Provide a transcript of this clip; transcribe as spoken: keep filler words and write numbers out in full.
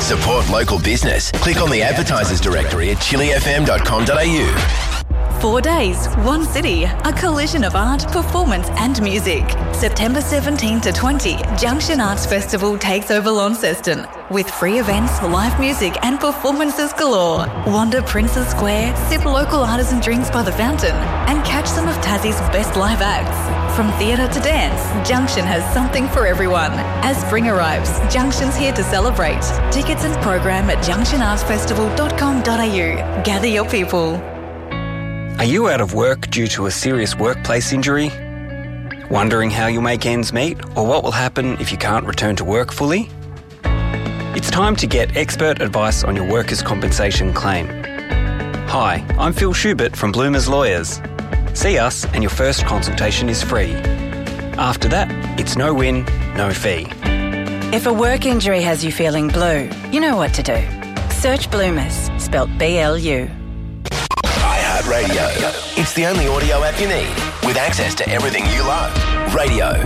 Support local business. Click on the advertisers directory at chili f m dot com dot a u. Four days, one city, a collision of art, performance and music. September seventeenth to twentieth, Junction Arts Festival takes over Launceston with free events, live music and performances galore. Wander Princes Square, sip local artisan drinks by the fountain and catch some of Tassie's best live acts. From theatre to dance, Junction has something for everyone. As spring arrives, Junction's here to celebrate. Tickets and program at junction arts festival dot com dot a u. Gather your people. Are you out of work due to a serious workplace injury? Wondering how you'll make ends meet or what will happen if you can't return to work fully? It's time to get expert advice on your workers' compensation claim. Hi, I'm Phil Schubert from Bloomers Lawyers. See us and your first consultation is free. After that, it's no win, no fee. If a work injury has you feeling blue, you know what to do. Search Bloomers, spelt B L U. iHeartRadio. It's the only audio app you need with access to everything you love. Radio.